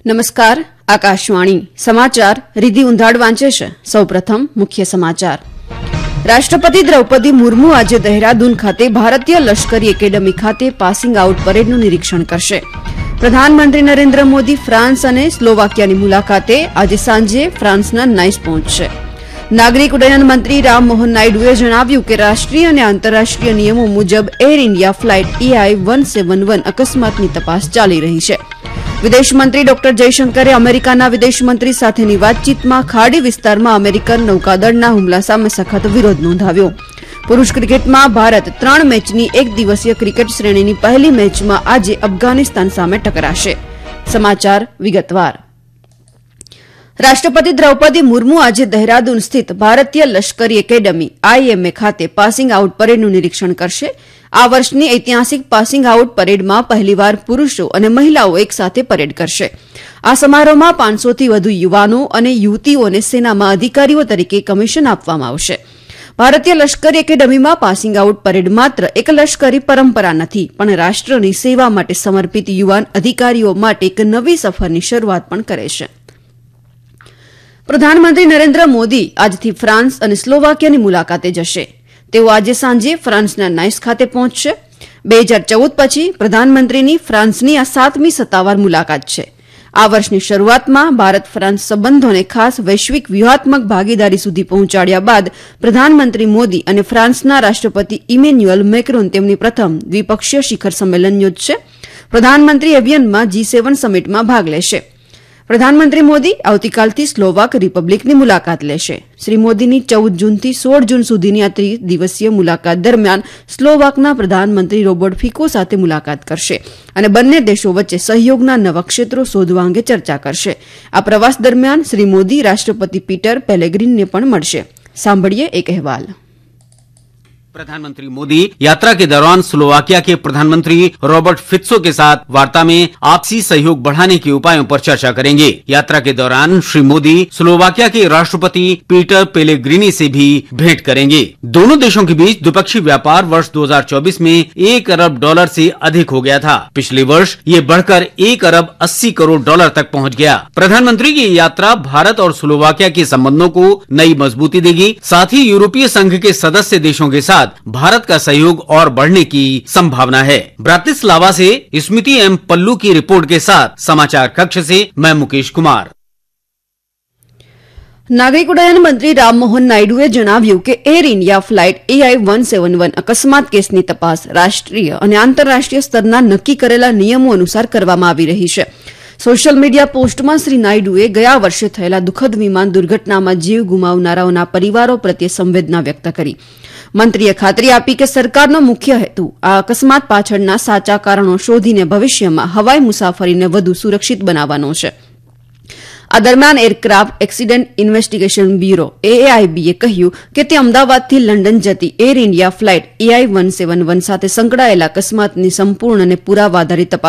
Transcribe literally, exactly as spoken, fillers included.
નમસ્કાર આકાશવાણી સમાચાર રીધિ ઉંધાડ વાંચે છે. સૌપ્રથમ મુખ્ય સમાચાર. રાષ્ટ્રપતિ દ્રૌપદી મુર્મુ આજે દહેરાદૂન ખાતે ભારતીય લશ્કરી એકેડમી ખાતે પાસિંગ આઉટ પરેડનું નિરીક્ષણ કરશે. પ્રધાનમંત્રી નરેન્દ્ર મોદી ફ્રાન્સ અને સ્લોવાકિયાની મુલાકાતે આજે સાંજે ફ્રાન્સના નાઇસ પહોંચશે. નાગરિક ઉડ્ડયન મંત્રી રામમોહન નાયડુએ જણાવ્યું કે રાષ્ટ્રીય અને આંતરરાષ્ટ્રીય નિયમો મુજબ air India flight AI one seven one અકસ્માતની તપાસ ચાલી રહી છે. વિદેશમંત્રી ડોક્ટર જયશંકરે અમેરિકાના વિદેશમંત્રી સાથેની વાતચીતમાં ખાડી વિસ્તારમાં અમેરિકન નૌકાદળના હુમલા સામે સખત વિરોધ નોંધાવ્યો. પુરૂષ ક્રિકેટમાં ભારત ત્રણ મેચની એક દિવસીય ક્રિકેટ શ્રેણીની પહેલી મેચમાં આજે અફઘાનિસ્તાન સામે ટકરાશે. સમાચાર વિગતવાર. રાષ્ટ્રપતિ દ્રૌપદી મુર્મુ આજે દહેરાદૂન સ્થિત ભારતીય લશ્કરી એકેડમી આઈએમએ ખાતે પાસિંગ આઉટ પરેડનું નિરીક્ષણ કરશે. આ વર્ષની ઐતિહાસિક પાસિંગ આઉટ પરેડમાં પહેલીવાર પુરૂષો અને મહિલાઓ એકસાથે પરેડ કરશે. આ સમારોહમાં પાંચસોથી વધુ યુવાનો અને યુવતીઓને સેનામાં અધિકારીઓ તરીકે કમિશન આપવામાં આવશે. ભારતીય લશ્કરી એકેડમીમાં પાસિંગ આઉટ પરેડ માત્ર એક લશ્કરી પરંપરા નથી, પણ રાષ્ટ્રની સેવા માટે સમર્પિત યુવાન અધિકારીઓ માટે એક નવી સફરની શરૂઆત પણ કરે છે. પ્રધાનમંત્રી નરેન્દ્ર મોદી આજથી ફ્રાન્સ અને સ્લોવાકિયાની મુલાકાતે જશે. તેઓ આજે સાંજે ફ્રાન્સના નાઇસ ખાતે પહોંચશે. બે હજાર ચૌદ પછી પ્રધાનમંત્રીની ફ્રાન્સની આ સાતમી સત્તાવાર મુલાકાત છે. આ વર્ષની શરૂઆતમાં ભારત ફ્રાન્સ સંબંધોને ખાસ વૈશ્વિક વ્યૂહાત્મક ભાગીદારી સુધી પહોંચાડ્યા બાદ પ્રધાનમંત્રી મોદી અને ફ્રાન્સના રાષ્ટ્રપતિ ઇમેન્યુઅલ મેક્રોન તેમની પ્રથમ દ્વિપક્ષીય શિખર સંમેલન યોજશે. પ્રધાનમંત્રી એવિયનમાં જી સેવન સમિટમાં ભાગ લેશે. પ્રધાનમંત્રી મોદી આવતીકાલથી સ્લોવાક રિપબ્લિકની મુલાકાત લેશે. શ્રી મોદીની ચૌદ જૂનથી સોળ જૂન સુધીની આ ત્રિદિવસીય મુલાકાત દરમિયાન સ્લોવાકના પ્રધાનમંત્રી રોબર્ટ ફિકો સાથે મુલાકાત કરશે અને બંને દેશો વચ્ચે સહયોગના નવા ક્ષેત્રો શોધવા અંગે ચર્ચા કરશે. આ પ્રવાસ દરમિયાન શ્રી મોદી રાષ્ટ્રપતિ પીટર પેલેગ્રીનને પણ મળશે. સાંભળીએ એક અહેવાલ. प्रधानमंत्री मोदी यात्रा के दौरान स्लोवाकिया के प्रधानमंत्री रॉबर्ट फित्सो के साथ वार्ता में आपसी सहयोग बढ़ाने के उपायों पर चर्चा करेंगे. यात्रा के दौरान श्री मोदी स्लोवाकिया के राष्ट्रपति पीटर पेलेग्रिनी से भी भेंट करेंगे. दोनों देशों के बीच द्विपक्षीय व्यापार वर्ष दो हज़ार चौबीस में एक अरब डॉलर से अधिक हो गया था. पिछले वर्ष ये बढ़कर एक अरब अस्सी करोड़ डॉलर तक पहुंच गया. प्रधानमंत्री की यात्रा भारत और स्लोवाकिया के संबंधों को नई मजबूती देगी. साथ ही यूरोपीय संघ के सदस्य देशों के साथ भारत का सहयोग और बढ़ने की संभावना है. ब्रातिस्लावा से स्मृति एम पल्लू की रिपोर्ट के साथ समाचार कक्ष से मैं मुकेश कुमार. નાગરિક ઉડ્ડયન મંત્રી રામમોહન નાયડુએ જણાવ્યું કે air India flight AI one seven one અકસ્માત કેસની તપાસ રાષ્ટ્રીય અને આંતરરાષ્ટ્રીય સ્તરના નક્કી કરેલા નિયમો અનુસાર કરવામાં આવી રહી છે. સોશિયલ મીડિયા પોસ્ટમાં શ્રી નાયડુએ ગયા વર્ષે થયેલા દુઃખદ વિમાન દુર્ઘટનામાં જીવ ગુમાવનારાઓના પરિવારો પ્રત્યે સંવેદના વ્યક્ત કરી. મંત્રીએ ખાતરી આપી કે સરકારનો મુખ્ય હેતુ આ અકસ્માત પાછળના સાચા કારણો શોધીને ભવિષ્યમાં હવાઈ મુસાફરીને વધુ સુરક્ષિત બનાવવાનો છે. આ દરમિયાન એરક્રાફ્ટ એક્સિડન્ટ ઇન્વેસ્ટિગેશન બ્યુરો એએઆઈબીએ કહ્યું કે તે અમદાવાદથી લંડન જતી air India flight AI one seven one સાથે સંકળાયેલા અકસ્માતની સંપૂર્ણ અને પુરાવા આધારિત તપાસ